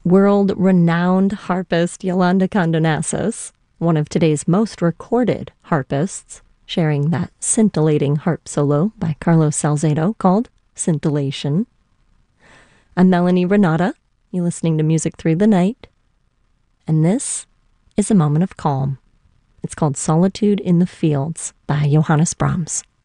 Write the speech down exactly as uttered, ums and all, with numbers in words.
world-renowned harpist Yolanda Condonassis, one of today's most recorded harpists, sharing that scintillating harp solo by Carlos Salcedo called Scintillation. I'm Melanie Renata. You're listening to Music Through the Night. And this is a moment of calm. It's called Solitude in the Fields by Johannes Brahms.